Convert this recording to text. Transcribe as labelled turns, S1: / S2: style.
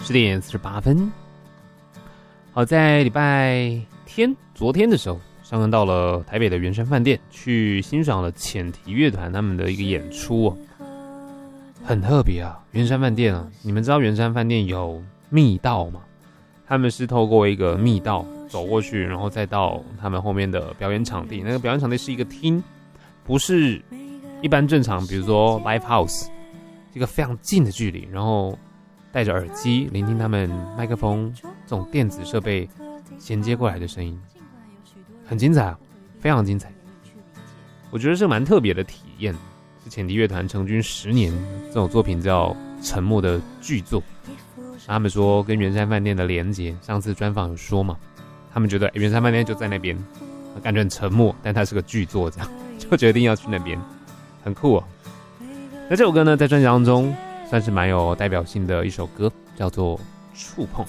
S1: 10:48。好，在礼拜天昨天的时候，上恩到了台北的圆山饭店，去欣赏了浅提乐团他们的一个演出哦，很特别啊。圆山饭店啊，你们知道圆山饭店有密道吗？他们是透过一个密道走过去，然后再到他们后面的表演场地。那个表演场地是一个厅，不是一般正常，比如说 live house， 一个非常近的距离，然后戴着耳机聆听他们麦克风这种电子设备衔接过来的声音，很精彩啊，非常精彩。我觉得是蛮特别的体验，是浅提乐团成军10年这种作品叫《沉默的巨作》。他们说跟圆山饭店的连结，上次专访有说嘛，他们觉得圆山饭店就在那边，感觉很沉默，但它是个巨作，这样就决定要去那边，很酷哦。那这首歌呢，在专辑当中算是蛮有代表性的一首歌，叫做《触碰》。